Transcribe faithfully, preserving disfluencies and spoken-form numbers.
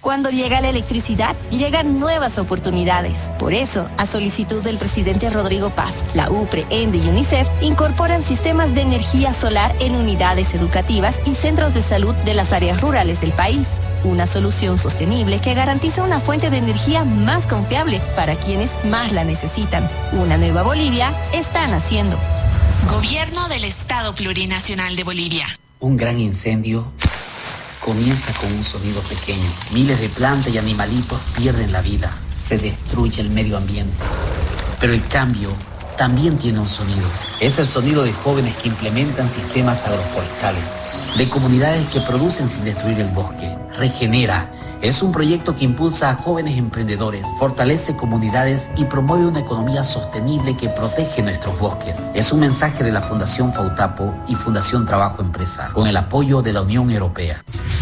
Cuando llega la electricidad, llegan nuevas oportunidades. Por eso, a solicitud del presidente Rodrigo Paz, la UPRE, ENDE y UNICEF incorporan sistemas de energía solar en unidades educativas y centros de salud de las áreas rurales del país. Una solución sostenible que garantiza una fuente de energía más confiable para quienes más la necesitan. Una nueva Bolivia está naciendo. Gobierno del Estado Plurinacional de Bolivia. Un gran incendio comienza con un sonido pequeño. Miles de plantas y animalitos pierden la vida. Se destruye el medio ambiente. Pero el cambio también tiene un sonido. Es el sonido de jóvenes que implementan sistemas agroforestales, de comunidades que producen sin destruir el bosque. Regenera es un proyecto que impulsa a jóvenes emprendedores, fortalece comunidades y promueve una economía sostenible que protege nuestros bosques. Es un mensaje de la Fundación Fautapo y Fundación Trabajo Empresa, con el apoyo de la Unión Europea.